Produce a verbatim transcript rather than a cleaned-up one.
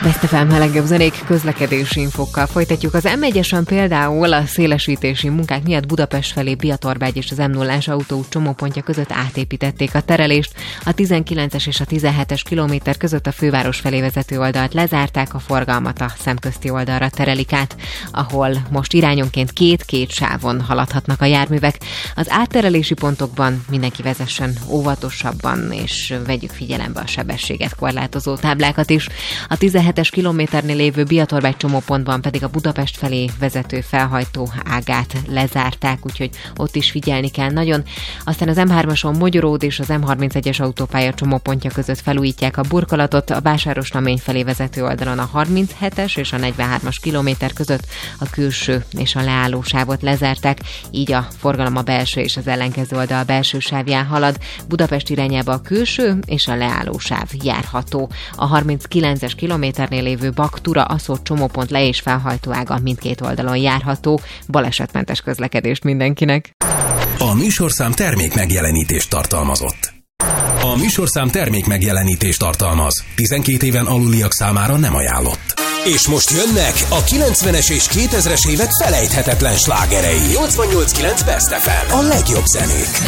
Best ef em legjobb zenék közlekedési infokkal folytatjuk. Az em egyesen például a szélesítési munkák miatt Budapest felé Biatorbágy és az em nullás autóút csomópontja között átépítették a terelést. A tizenkilences és a tizenhetes kilométer között a főváros felé vezető oldalt lezárták, a forgalmat a szemközti oldalra terelik át, ahol most irányonként két-két sávon haladhatnak a járművek. Az átterelési pontokban mindenki vezessen óvatosabban, és vegyük figyelembe a sebességet korlátozó táblákat is. A tizenhetes kilométernél lévő Biatorbágy csomópontban pedig a Budapest felé vezető felhajtó ágát lezárták, úgyhogy ott is figyelni kell nagyon. Aztán az em hármason Mogyoród és az em harmincegyes autópálya csomópontja között felújítják a burkolatot, a Vásárosnamény felé vezető oldalon a harminchetes és a negyvenhármas kilométer között a külső és a leálló sávot lezárták, így a forgalom a belső és az ellenkező oldal belső sávján halad. Budapest irányába a külső és a leálló sáv járható. A harminckilences kilométernél lévő Bak-Tura Aszód csomópont le- és felhajtóága mindkét oldalon járható. Balesetmentes közlekedést mindenkinek! A műsorszám termék megjelenítést tartalmazott. A műsorszám termék megjelenítést tartalmaz. tizenkét éven aluliak számára nem ajánlott. És most jönnek a kilencvenes és kétezres évek felejthetetlen slágerei. nyolcvannyolc kilenc Best ef em. A legjobb zenék.